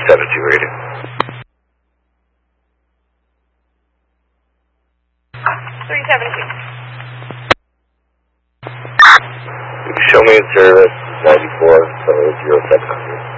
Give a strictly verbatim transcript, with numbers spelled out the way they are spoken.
seven two radio. three seven two. Show me in service, ninety-four, zero seven hundred.